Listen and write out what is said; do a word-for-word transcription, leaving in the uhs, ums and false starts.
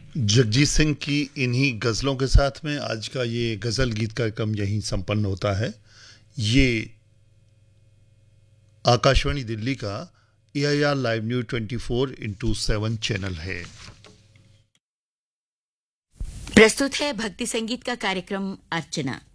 जगजीत सिंह की इन्हीं गज़लों के साथ में आज का ये गज़ल गीत कार्यक्रम यहीं संपन्न होता है। ये आकाशवाणी दिल्ली का ए I R live news twenty four into seven channel है। प्रस्तुत है भक्ति संगीत का कार्यक्रम अर्चना।